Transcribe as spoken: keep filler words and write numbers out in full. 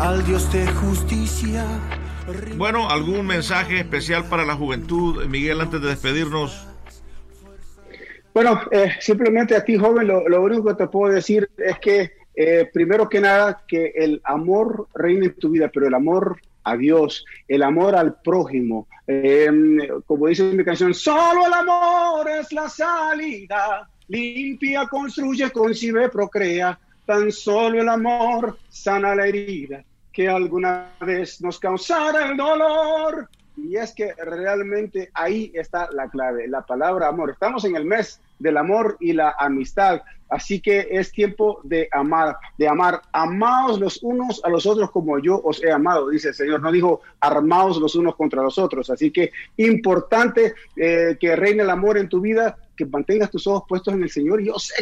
al Dios de justicia. Bueno, ¿algún mensaje especial para la juventud, Miguel, antes de despedirnos? Bueno, eh, simplemente a ti, joven, lo, lo único que te puedo decir es que, eh, primero que nada, que el amor reine en tu vida, pero el amor a Dios, el amor al prójimo. Eh, como dice mi canción, solo el amor es la salida, limpia, construye, concibe, procrea. Tan solo el amor sana la herida que alguna vez nos causara el dolor. Y es que realmente ahí está la clave, la palabra amor. Estamos en el mes del amor y la amistad, así que es tiempo de amar, de amar. Amaos los unos a los otros como yo os he amado, dice el Señor. No dijo armaos los unos contra los otros. Así que importante eh, que reine el amor en tu vida, que mantengas tus ojos puestos en el Señor. Y yo sé